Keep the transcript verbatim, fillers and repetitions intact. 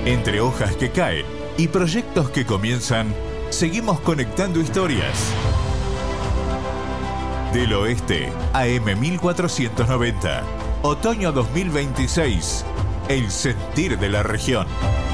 Entre hojas que caen y proyectos que comienzan, seguimos conectando historias. Del Oeste, A M mil cuatrocientos noventa. Otoño dos mil veintiséis. El sentir de la región.